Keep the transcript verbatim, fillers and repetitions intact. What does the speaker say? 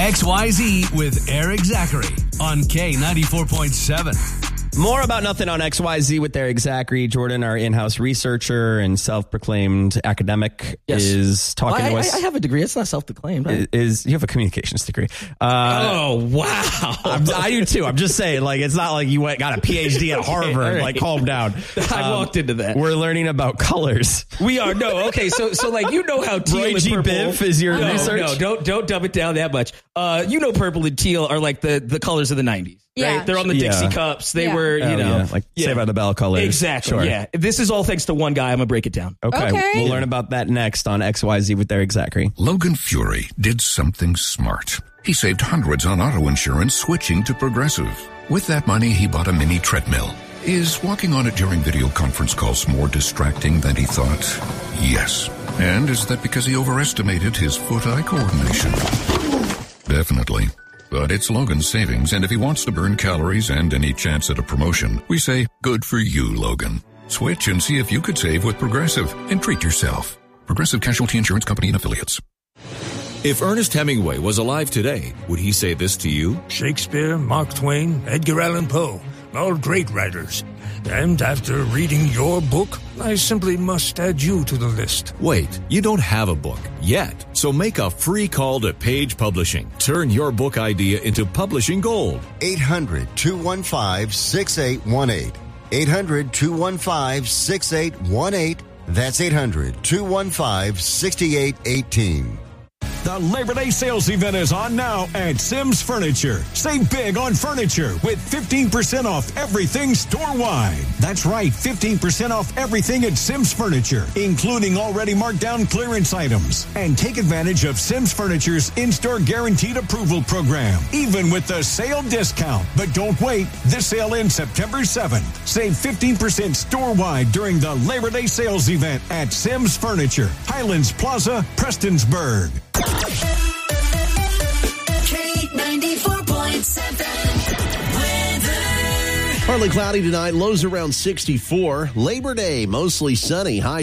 X Y Z with Eric Zachary on K ninety-four point seven. More about nothing on X Y Z with Eric Zachary. Jordan, our in-house researcher and self-proclaimed academic, yes. is talking well, I, to us. I have a degree. It's not self-proclaimed. Right? Is you have a communications degree? Uh, oh wow! I'm, I do too. I'm just saying, like, it's not like you went got a P H D at Harvard. Okay, right. Like, calm down. I um, walked into that. We're learning about colors. We are no okay. So so like you know how teal Roy and G. purple. Biv is your no, research. No, don't don't dumb it down that much. Uh, you know, purple and teal are like the the colors of the nineties. Yeah. Right? They're on the Dixie yeah. cups. They yeah. were, you oh, know. Yeah. Like yeah. Saved by the Bell colors. Exactly, sure. yeah. This is all thanks to one guy. I'm going to break it down. Okay. okay. We'll learn about that next on X Y Z with Eric Zachary. Logan Fury did something smart. He saved hundreds on auto insurance switching to Progressive. With that money, he bought a mini treadmill. Is walking on it during video conference calls more distracting than he thought? Yes. And is that because he overestimated his foot-eye coordination? Definitely. But it's Logan's savings, and if he wants to burn calories and any chance at a promotion, we say, good for you, Logan. Switch and see if you could save with Progressive and treat yourself. Progressive Casualty Insurance Company and Affiliates. If Ernest Hemingway was alive today, would he say this to you? Shakespeare, Mark Twain, Edgar Allan Poe, all great writers. And after reading your book, I simply must add you to the list. Wait, you don't have a book yet. So make a free call to Page Publishing. Turn your book idea into publishing gold. eight hundred, two one five, six eight one eight. eight hundred, two one five, six eight one eight. That's eight hundred, two one five, six eight one eight. The Labor Day sales event is on now at Sims Furniture. Save big on furniture with fifteen percent off everything store-wide. That's right, fifteen percent off everything at Sims Furniture, including already marked down clearance items. And take advantage of Sims Furniture's in-store guaranteed approval program, even with the sale discount. But don't wait. This sale ends September seventh. Save fifteen percent store-wide during the Labor Day sales event at Sims Furniture, Highlands Plaza, Prestonsburg. K ninety-four point seven weather. Partly cloudy tonight, lows around sixty-four. Labor Day, mostly sunny, highs